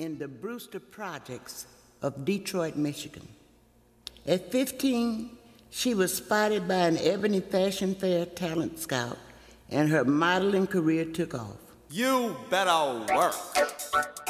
in the Brewster Projects of Detroit, Michigan. At 15, she was spotted by an Ebony Fashion Fair talent scout, and her modeling career took off. You better work.